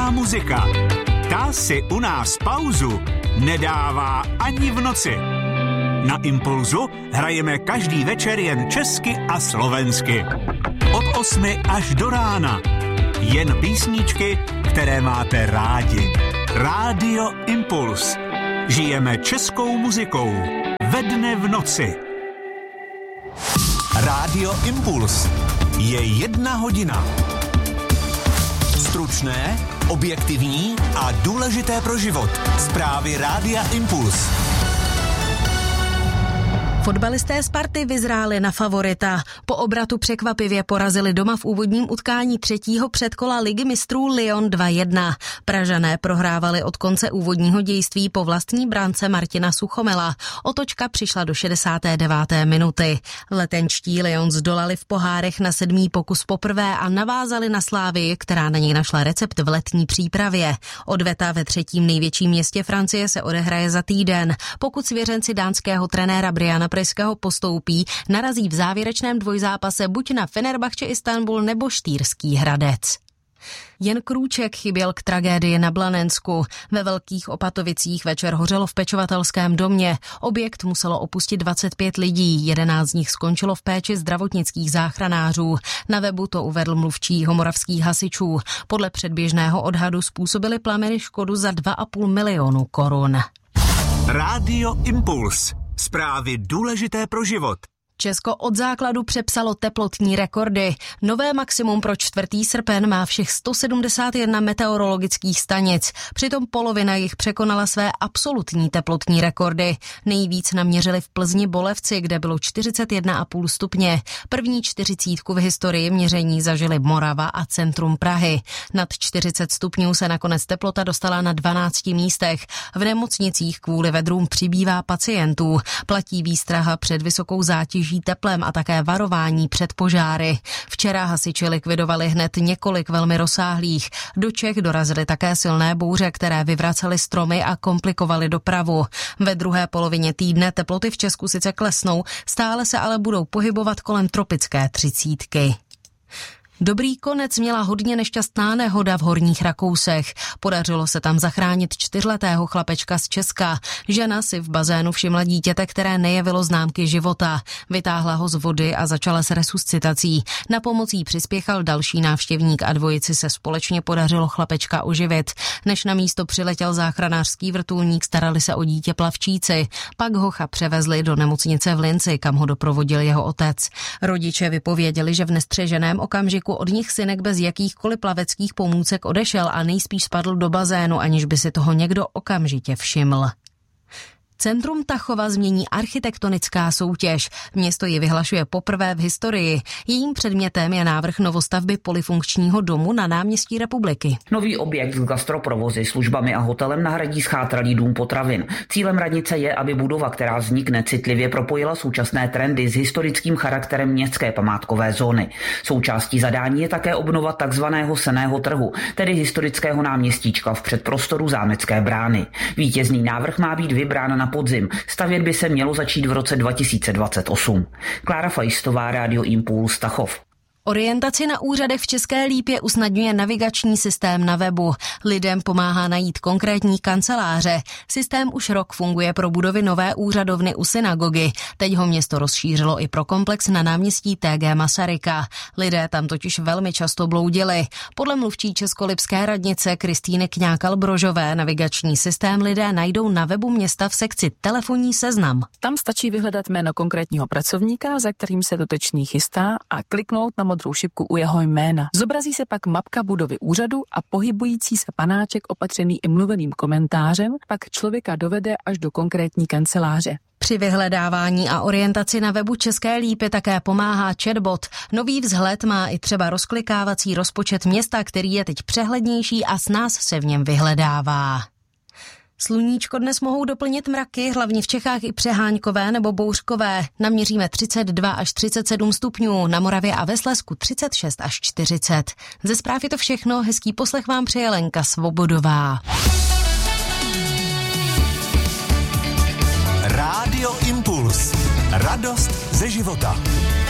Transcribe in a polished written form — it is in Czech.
česká muzika. Ta si u nás pauzu nedává ani v noci. Na Impulzu hrajeme každý večer jen česky a slovensky. Od 8 až do rána. Jen písničky, které máte rádi. Rádio Impuls. Žijeme českou muzikou. Ve dne v noci. Rádio Impuls. Je 1 hodina. Stručné, objektivní a důležité pro život. Zprávy Rádia Impuls. Fotbalisté Sparty vyzráli na favorita. Po obratu překvapivě porazili doma v úvodním utkání 3. předkola Ligy mistrů Lyon 2-1. Pražané prohrávali od konce úvodního dějství po vlastní brance Martina Suchomela. Otočka přišla do 69. minuty. Letenčtí Lyon zdolali v pohárech na 7. pokus poprvé a navázali na Slávii, která na něj našla recept v letní přípravě. Odveta ve 3. největším městě Francie se odehraje za týden. Pokud svěřenci dánského trenéra Briana Preského postoupí, narazí v závěrečném dvojzápase buď na Fenerbahče Istanbul nebo Štýrský Hradec. Jen krůček chyběl k tragédii na Blanensku. Ve Velkých Opatovicích večer hořelo v pečovatelském domě. Objekt muselo opustit 25 lidí, 11 z nich skončilo v péči zdravotnických záchranářů. Na webu to uvedl mluvčí moravských hasičů. Podle předběžného odhadu způsobily plameny škodu za 2,5 milionu korun. Rádio Impuls. Zprávy důležité pro život. Česko od základu přepsalo teplotní rekordy. Nové maximum pro 4. srpen má všech 171 meteorologických stanic. Přitom polovina jich překonala své absolutní teplotní rekordy. Nejvíc naměřili v Plzni Bolevci, kde bylo 41,5 stupně. První 40 v historii měření zažili Morava a centrum Prahy. Nad 40 stupňů se nakonec teplota dostala na 12 místech. V nemocnicích kvůli vedrům přibývá pacientů. Platí výstraha před vysokou zátěží teplem a také varování před požáry. Včera hasiči likvidovali hned několik velmi rozsáhlých. Do Čech dorazily také silné bouře, které vyvracely stromy a komplikovaly dopravu. Ve druhé polovině týdne teploty v Česku sice klesnou, stále se ale budou pohybovat kolem tropické 30. Dobrý konec měla hodně nešťastná nehoda v Horních Rakousech. Podařilo se tam zachránit 4letého chlapečka z Česka. Žena si v bazénu všimla dítěte, které nejevilo známky života. Vytáhla ho z vody a začala s resuscitací. Na pomoc jí přispěchal další návštěvník a dvojici se společně podařilo chlapečka oživit. Než na místo přiletěl záchranářský vrtulník, starali se o dítě plavčíci. Pak hocha převezli do nemocnice v Linci, kam ho doprovodil jeho otec. Rodiče vypověděli, že v nestřeženém okamžiku od nich synek bez jakýchkoliv plaveckých pomůcek odešel a nejspíš spadl do bazénu, aniž by si toho někdo okamžitě všiml. Centrum Tachova změní architektonická soutěž. Město ji vyhlašuje poprvé v historii. Jejím předmětem je návrh novostavby polyfunkčního domu na náměstí Republiky. Nový objekt s gastroprovozy, službami a hotelem nahradí schátralý dům potravin. Cílem radnice je, aby budova, která vznikne, citlivě propojila současné trendy s historickým charakterem městské památkové zóny. Součástí zadání je také obnova takzvaného Senného trhu, tedy historického náměstíčka v předprostoru Zámecké brány. Vítězný návrh má být vybrán na podzim. Stavět by se mělo začít v roce 2028. Klára Fajstová, Rádio Impuls, Tachov. Orientaci na úřadech v České Lípě usnadňuje navigační systém na webu. Lidem pomáhá najít konkrétní kanceláře. Systém už rok funguje pro budovy nové úřadovny u synagogy. Teď ho město rozšířilo i pro komplex na náměstí T.G. Masaryka. Lidé tam totiž velmi často bloudili. Podle mluvčí českolipské radnice Kristýny Kňákal-Brožové navigační systém lidé najdou na webu města v sekci Telefonní seznam. Tam stačí vyhledat jméno konkrétního pracovníka, za kterým se dotyčný chystá, a kliknout na modrou šipku u jeho jména. Zobrazí se pak mapka budovy úřadu a pohybující se panáček opatřený i mluveným komentářem pak člověka dovede až do konkrétní kanceláře. Při vyhledávání a orientaci na webu České Lípy také pomáhá chatbot. Nový vzhled má i třeba rozklikávací rozpočet města, který je teď přehlednější a snáz se v něm vyhledává. Sluníčko dnes mohou doplnit mraky, hlavně v Čechách i přeháňkové nebo bouřkové. Naměříme 32 až 37 stupňů, na Moravě a ve Slezsku 36 až 40. Ze zpráv je to všechno, hezký poslech vám přeje Lenka Svobodová. Rádio Impuls. Radost ze života.